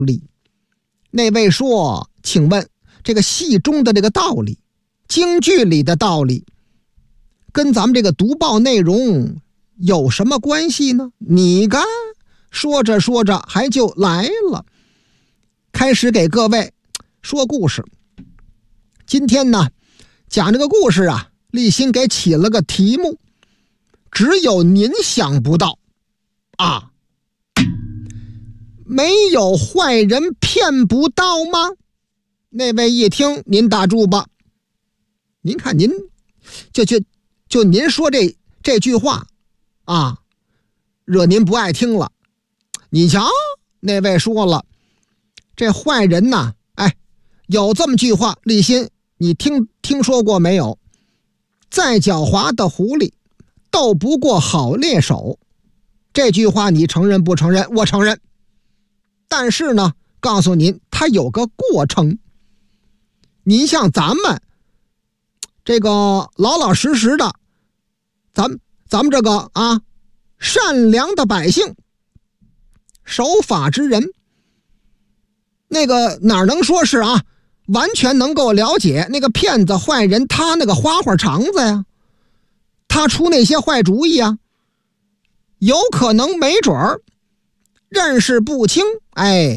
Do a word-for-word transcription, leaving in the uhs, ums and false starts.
理。那位说，请问这个戏中的这个道理，京剧里的道理，跟咱们这个读报内容有什么关系呢？你看，说着说着还就来了，开始给各位说故事。今天呢，讲这个故事啊，立新给起了个题目，只有您想不到啊，没有坏人骗不到吗？那位一听，您打住吧。您看您就就就您说这这句话啊，惹您不爱听了。你瞧，那位说了，这坏人呐，哎，有这么句话，立新你听听说过没有？再狡猾的狐狸斗不过好猎手。这句话你承认不承认？我承认。但是呢，告诉您，它有个过程。您像咱们这个老老实实的，咱们咱们这个啊善良的百姓，守法之人，那个哪能说是啊完全能够了解那个骗子坏人他那个花花肠子呀，他出那些坏主意啊，有可能没准儿认识不清，哎，